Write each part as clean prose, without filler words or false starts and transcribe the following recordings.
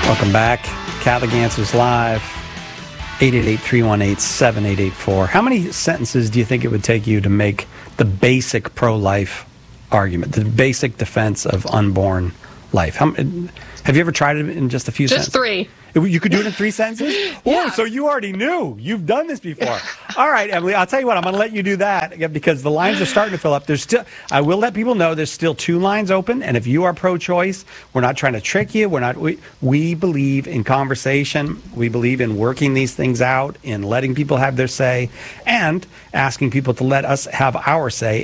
Welcome back. Catholic Answers Live, 888-318-7884. How many sentences do you think it would take you to make the basic pro-life argument, the basic defense of unborn life? Have you ever tried it in just a few sentences? Just 3. You could do it in 3 sentences? Yeah. Oh, so you already knew. You've done this before. All right, Emily, I'll tell you what, I'm going to let you do that because the lines are starting to fill up. I will let people know there's still 2 lines open, and if you are pro-choice, we're not trying to trick you. We believe in conversation. We believe in working these things out, in letting people have their say, and asking people to let us have our say.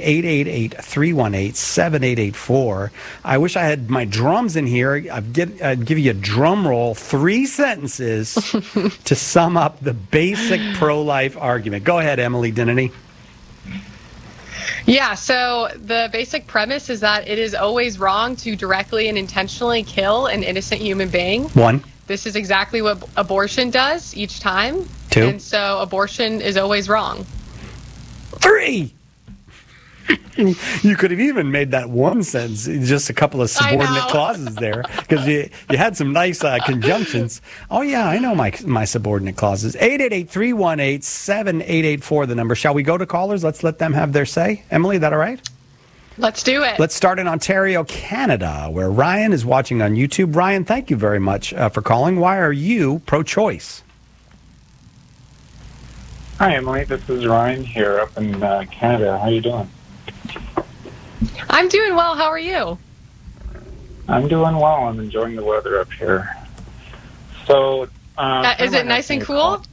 888-318-7884. I wish I had my drums in here. I'd give you a drum roll. 3 sentences to sum up the basic pro-life argument. Go ahead, Emily Denneny. Yeah, so the basic premise is that it is always wrong to directly and intentionally kill an innocent human being. 1. This is exactly what abortion does each time. 2. And so abortion is always wrong. 3. You could have even made that 1 sentence, just a couple of subordinate clauses there, because you had some nice conjunctions. Oh, yeah, I know my subordinate clauses. 888-318-7884, the number. Shall we go to callers? Let's let them have their say. Emily, is that all right? Let's do it. Let's start in Ontario, Canada, where Ryan is watching on YouTube. Ryan, thank you very much for calling. Why are you pro-choice? Hi, Emily. This is Ryan here up in Canada. How you doing? I'm doing well. How are you? I'm doing well. I'm enjoying the weather up here. So, is it nice and cool?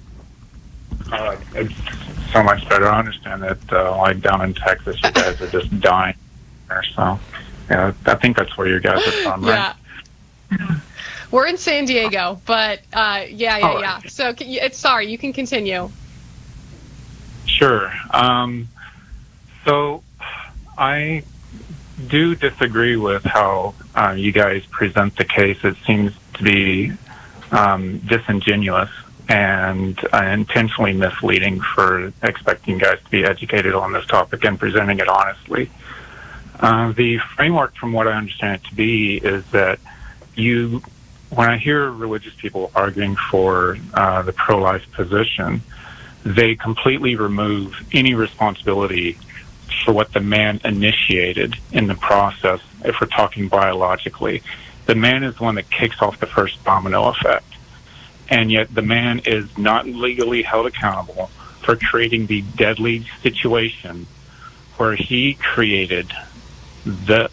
It's so much better. I understand that, like down in Texas, you guys are just dying there. So, yeah, I think that's where you guys are from, right? Yeah. We're in San Diego, but yeah. So, sorry, you can continue. Sure. So, I do disagree with how you guys present the case. It seems to be disingenuous and intentionally misleading for expecting guys to be educated on this topic and presenting it honestly. The framework, from what I understand it to be, is that when I hear religious people arguing for the pro-life position, they completely remove any responsibility for what the man initiated in the process. If we're talking biologically, the man is the one that kicks off the first domino effect, and yet the man is not legally held accountable for creating the deadly situation where he created the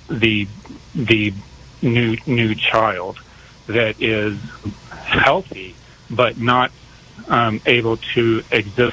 new child that is healthy but not able to exist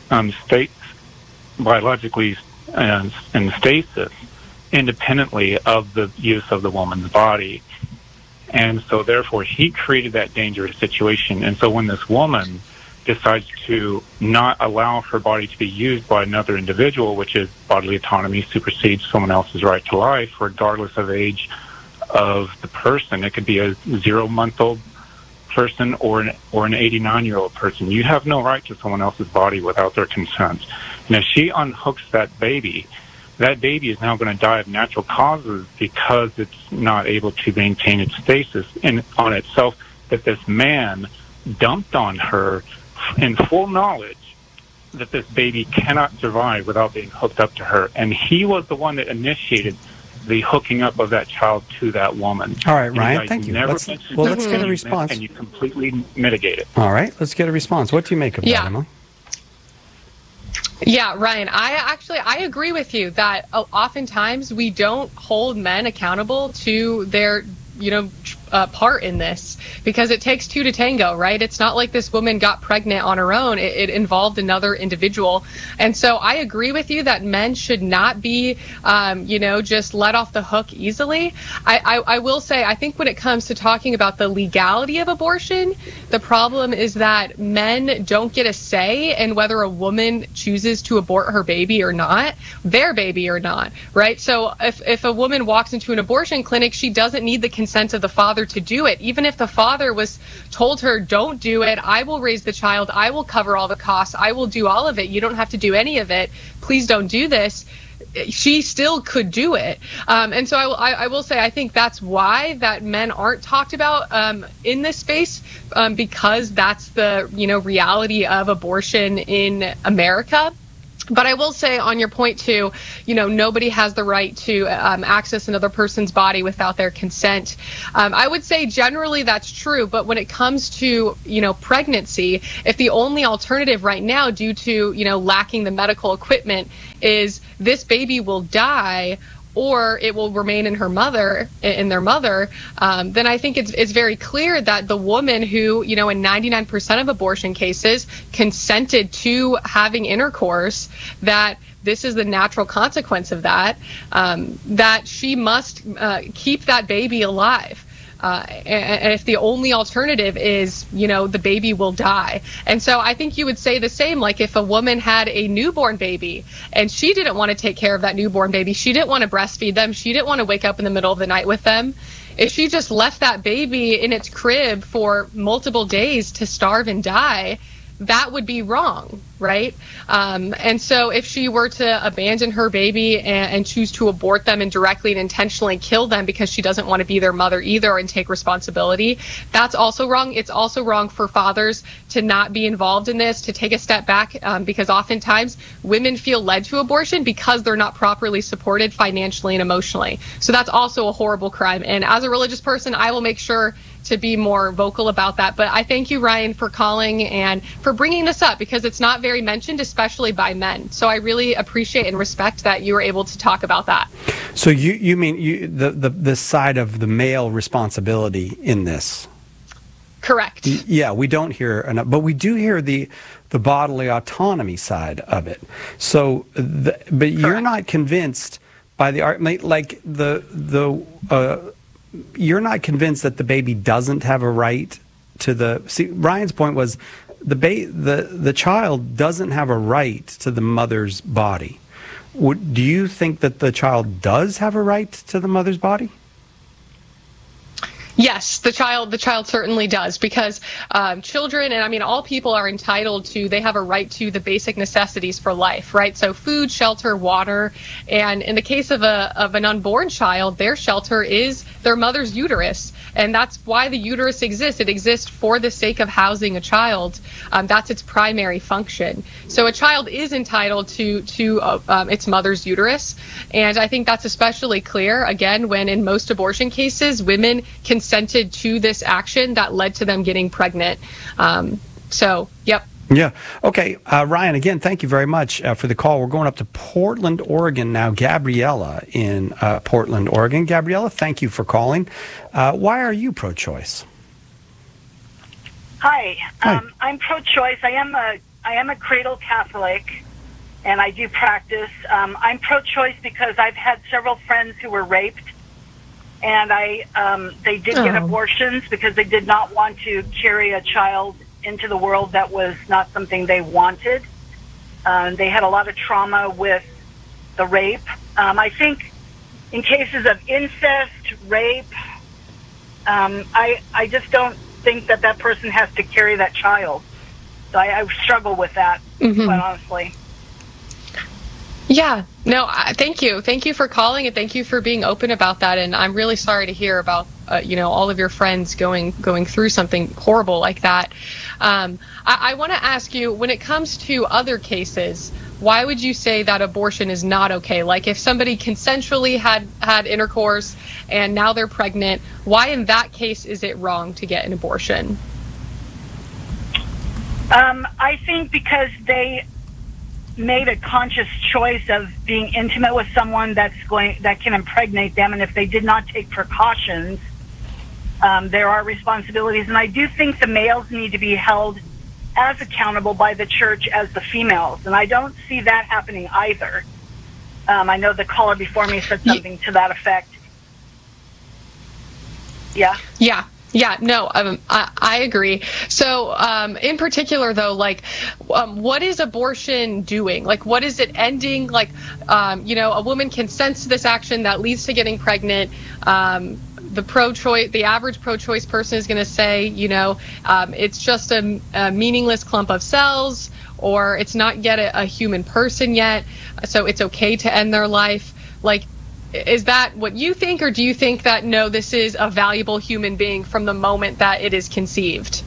biologically in stasis independently of the use of the woman's body. And so therefore he created that dangerous situation. And so when this woman decides to not allow her body to be used by another individual, which is bodily autonomy, supersedes someone else's right to life, regardless of age of the person. It could be a 0-month-old person or an 89-year-old person. You have no right to someone else's body without their consent. And if she unhooks that baby is now going to die of natural causes because it's not able to maintain its stasis on itself that this man dumped on her in full knowledge that this baby cannot survive without being hooked up to her. And he was the one that initiated the hooking up of that child to that woman. All right, Ryan, thank you. Let's get a response. And you completely mitigate it. All right, let's get a response. What do you make of that, Emily? Yeah, Ryan, I agree with you that oftentimes we don't hold men accountable to their part in this, because it takes 2 to tango, right? It's not like this woman got pregnant on her own. It involved another individual. And so I agree with you that men should not be, just let off the hook easily. I will say, I think when it comes to talking about the legality of abortion, the problem is that men don't get a say in whether a woman chooses to abort her baby or not, their baby or not, right? So if a woman walks into an abortion clinic, she doesn't need the consent of the father to do it. Even if the father was told her, don't do it, I will raise the child, I will cover all the costs, I will do all of it, you don't have to do any of it, please don't do this, she still could do it. And so I will say, I think that's why that men aren't talked about in this space, because that's the, reality of abortion in America. But I will say, on your point too, nobody has the right to access another person's body without their consent. I would say generally that's true, but when it comes to, pregnancy, if the only alternative right now, due to, lacking the medical equipment, is this baby will die or it will remain in their mother, then I think it's very clear that the woman who, in 99% of abortion cases, consented to having intercourse, that this is the natural consequence of that, that she must keep that baby alive. And if the only alternative is, the baby will die. And so I think you would say the same, like if a woman had a newborn baby and she didn't want to take care of that newborn baby, she didn't want to breastfeed them, she didn't want to wake up in the middle of the night with them, if she just left that baby in its crib for multiple days to starve and die, that would be wrong, right? And so if she were to abandon her baby and choose to abort them and directly and intentionally kill them because she doesn't want to be their mother either and take responsibility, that's also wrong. It's also wrong for fathers to not be involved in this, to take a step back, because oftentimes women feel led to abortion because they're not properly supported financially and emotionally. So that's also a horrible crime. And as a religious person, I will make sure to be more vocal about that. But I thank you, Ryan, for calling and for bringing this up, because it's not very mentioned, especially by men. So I really appreciate and respect that you were able to talk about that. So you mean the side of the male responsibility in this? Correct. Yeah, we don't hear enough, but we do hear the bodily autonomy side of it. So, but you're not convinced by the argument, like you're not convinced that the baby doesn't have a right to the. See, Ryan's point was the child doesn't have a right to the mother's body. Do you think that the child does have a right to the mother's body? Yes, the child certainly does, because children, and I mean all people, are entitled to, they have a right to the basic necessities for life, right? So food, shelter, water, and in the case of an unborn child, their shelter is their mother's uterus, and that's why the uterus exists. It exists for the sake of housing a child. That's its primary function. So a child is entitled to its mother's uterus, and I think that's especially clear, again, when in most abortion cases, women consented to this action that led to them getting pregnant. So, yep. Yeah. Okay. Ryan, again, thank you very much for the call. We're going up to Portland, Oregon now. Gabriella in Portland, Oregon. Gabriella, thank you for calling. Why are you pro-choice? Hi. I'm pro-choice. I am a cradle Catholic, and I do practice. I'm pro-choice because I've had several friends who were raped, and they did get abortions because they did not want to carry a child into the world that was not something they wanted. They had a lot of trauma with the rape. I think in cases of incest, rape, I just don't think that person has to carry that child. So I struggle with that, quite honestly. Yeah, no, thank you. Thank you for calling, and thank you for being open about that. And I'm really sorry to hear about, all of your friends going through something horrible like that. I want to ask you, when it comes to other cases, why would you say that abortion is not okay? Like if somebody consensually had intercourse and now they're pregnant, why in that case is it wrong to get an abortion? I think because they made a conscious choice of being intimate with someone that can impregnate them, and if they did not take precautions, there are responsibilities. And I do think the males need to be held as accountable by the church as the females, and I don't see that happening either. I know the caller before me said something to that effect. Yeah, no, I agree. So, in particular, though, what is abortion doing? Like, what is it ending? Like, a woman consents to this action that leads to getting pregnant. the average pro-choice person is going to say, it's just a meaningless clump of cells, or it's not yet a human person yet, so it's okay to end their life. Like, is that what you think, or do you think that, no, this is a valuable human being from the moment that it is conceived?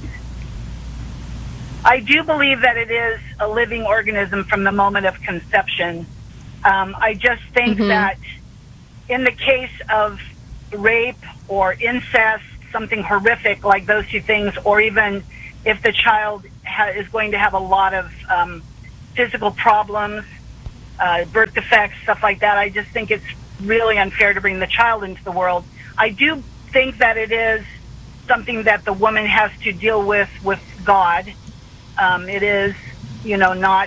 I do believe that it is a living organism from the moment of conception. I just think that in the case of rape or incest, something horrific like those two things, or even if the child is going to have a lot of physical problems, birth defects, stuff like that, I just think it's really unfair to bring the child into the world. I do think that it is something that the woman has to deal with God. It is, not...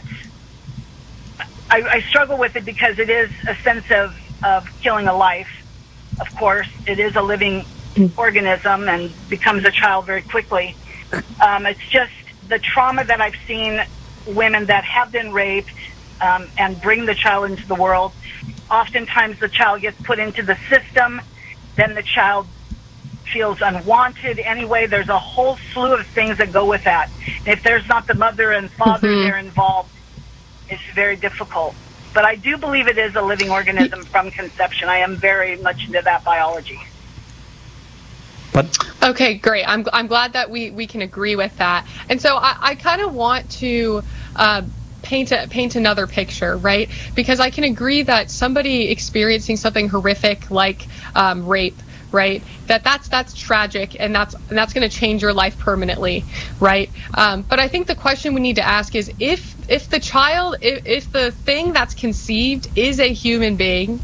I struggle with it because it is a sense of killing a life. Of course, it is a living organism and becomes a child very quickly. It's just the trauma that I've seen women that have been raped and bring the child into the world. Oftentimes the child gets put into the system, then the child feels unwanted anyway. There's a whole slew of things that go with that. If there's not the mother and father there involved, it's very difficult. But I do believe it is a living organism from conception. I am very much into that biology. Okay, great. I'm glad that we can agree with that. And so I kind of want to paint another picture, right? Because I can agree that somebody experiencing something horrific like rape, right? That's tragic, and that's going to change your life permanently, right? But I think the question we need to ask is if the thing that's conceived is a human being,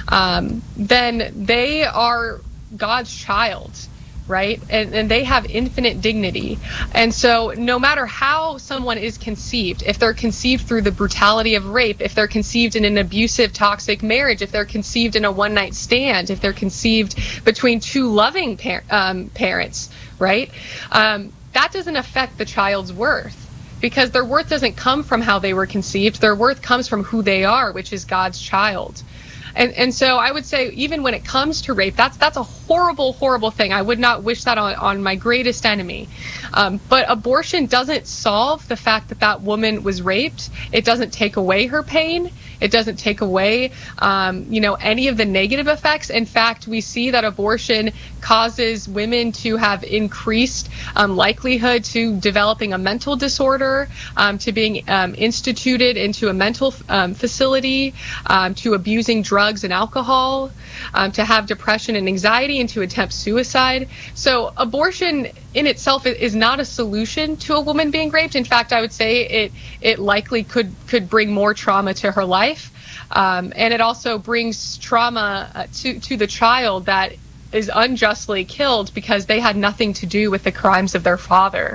then they are God's child, right? And they have infinite dignity. And so no matter how someone is conceived, if they're conceived through the brutality of rape, if they're conceived in an abusive, toxic marriage, if they're conceived in a one-night stand, if they're conceived between two loving parents, right? That doesn't affect the child's worth, because their worth doesn't come from how they were conceived. Their worth comes from who they are, which is God's child. And so I would say, even when it comes to rape, that's a horrible, horrible thing. I would not wish that on my greatest enemy. But abortion doesn't solve the fact that woman was raped. It doesn't take away her pain. It doesn't take away, any of the negative effects. In fact, we see that abortion causes women to have increased likelihood to developing a mental disorder, to being instituted into a mental facility, to abusing drugs and alcohol, to have depression and anxiety, and to attempt suicide. So abortion in itself is not a solution to a woman being raped. In fact, I would say it likely could bring more trauma to her life. And it also brings trauma to the child that is unjustly killed because they had nothing to do with the crimes of their father.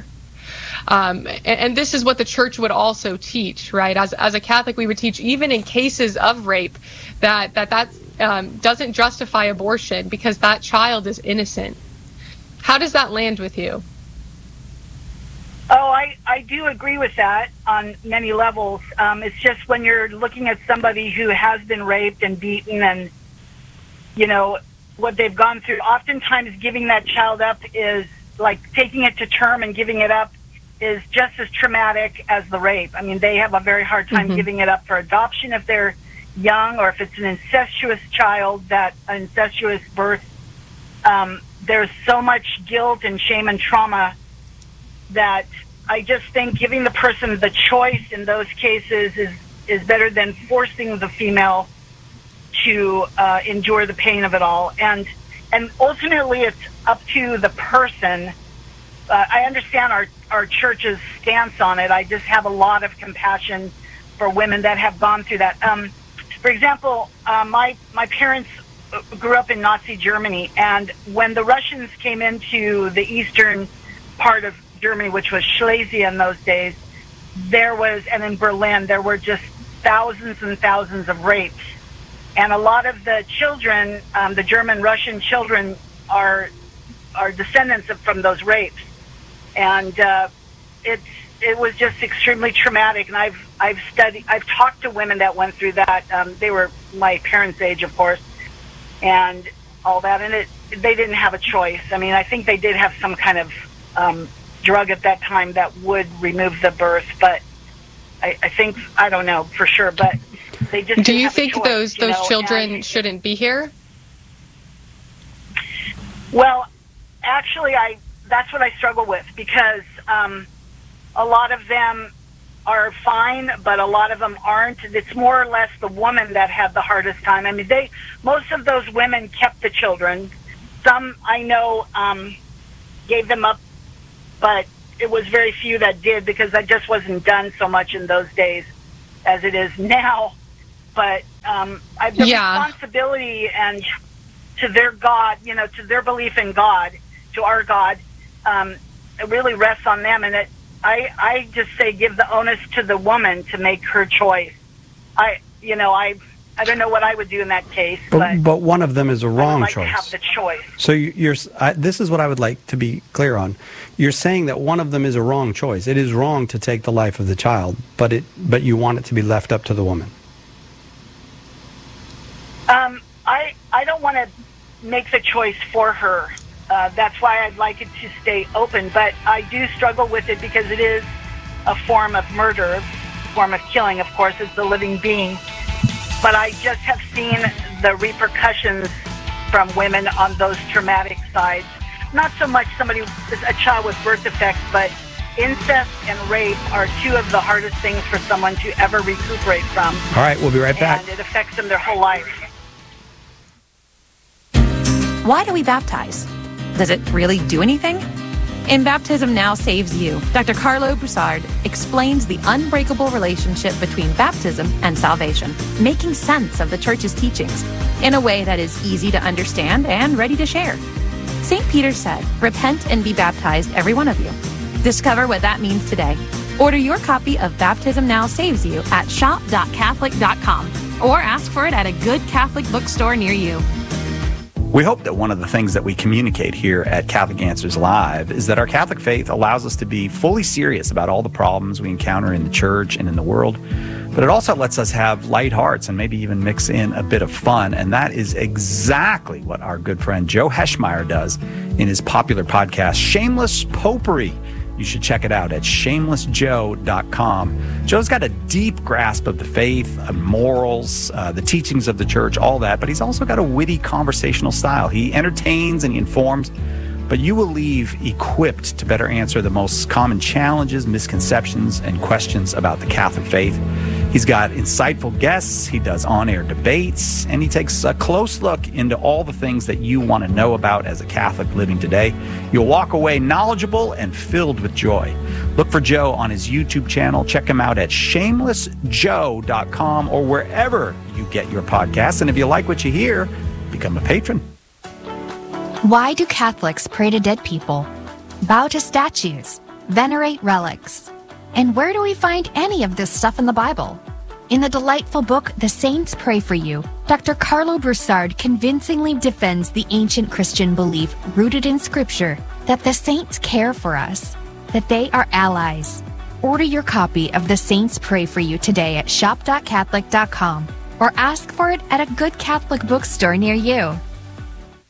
And this is what the church would also teach, right? As a Catholic, we would teach, even in cases of rape, that doesn't justify abortion because that child is innocent. How does that land with you? Oh, I do agree with that on many levels. It's just when you're looking at somebody who has been raped and beaten and, what they've gone through, oftentimes giving that child up is like taking it to term and giving it up is just as traumatic as the rape. I mean, they have a very hard time giving it up for adoption if they're young, or if it's an incestuous child, an incestuous birth. There's so much guilt and shame and trauma that I just think giving the person the choice in those cases is better than forcing the female to endure the pain of it all. And ultimately, it's up to the person. I understand our church's stance on it. I just have a lot of compassion for women that have gone through that. For example, my parents grew up in Nazi Germany, and when the Russians came into the eastern part of Germany, which was Silesia in those days, and in Berlin, there were just thousands and thousands of rapes. And a lot of the children, the German-Russian children, are descendants from those rapes. And it was just extremely traumatic. And I've talked to women that went through that. They were my parents' age, of course, and all that. And they didn't have a choice. I mean, I think they did have some kind of drug at that time that would remove the birth, but I think, I don't know for sure, but they just Do didn't you have a think choice, those children and, shouldn't be here? well, actually, that's what I struggle with, because a lot of them are fine, but a lot of them aren't. It's more or less the woman that had the hardest time. I mean, most of those women kept the children. Some I know gave them up, but it was very few that did, because that just wasn't done so much in those days as it is now. But the responsibility and to their God, to their belief in God, to our God, it really rests on them. And I just say give the onus to the woman to make her choice. I don't know what I would do in that case, but one of them is a wrong I would like choice. to have the choice. So this is what I would like to be clear on. You're saying that one of them is a wrong choice. It is wrong to take the life of the child, but you want it to be left up to the woman. I don't want to make the choice for her. That's why I'd like it to stay open. But I do struggle with it because it is a form of murder, a form of killing, of course. It's the living being. But I just have seen the repercussions from women on those traumatic sides. Not so much a child with birth defects, but incest and rape are two of the hardest things for someone to ever recuperate from. All right, we'll be right back. And it affects them their whole life. Why do we baptize? Does it really do anything? In Baptism Now Saves You, Dr. Carlo Broussard explains the unbreakable relationship between baptism and salvation, making sense of the church's teachings in a way that is easy to understand and ready to share. St. Peter said, "Repent and be baptized, every one of you." Discover what that means today. Order your copy of Baptism Now Saves You at shop.catholic.com or ask for it at a good Catholic bookstore near you. We hope that one of the things that we communicate here at Catholic Answers Live is that our Catholic faith allows us to be fully serious about all the problems we encounter in the church and in the world, but it also lets us have light hearts and maybe even mix in a bit of fun, and that is exactly what our good friend Joe Heschmeyer does in his popular podcast, Shameless Popery. You should check it out at shamelessjoe.com. Joe's got a deep grasp of the faith, morals, the teachings of the church, all that, but he's also got a witty conversational style. He entertains and he informs, but you will leave equipped to better answer the most common challenges, misconceptions, and questions about the Catholic faith. He's got insightful guests, he does on-air debates, and he takes a close look into all the things that you want to know about as a Catholic living today. You'll walk away knowledgeable and filled with joy. Look for Joe on his YouTube channel. Check him out at shamelessjoe.com or wherever you get your podcasts. And if you like what you hear, become a patron. Why do Catholics pray to dead people, bow to statues, venerate relics? And where do we find any of this stuff in the Bible? In the delightful book, The Saints Pray for You, Dr. Carlo Broussard convincingly defends the ancient Christian belief rooted in Scripture that the saints care for us, that they are allies. Order your copy of The Saints Pray for You today at shop.catholic.com or ask for it at a good Catholic bookstore near you.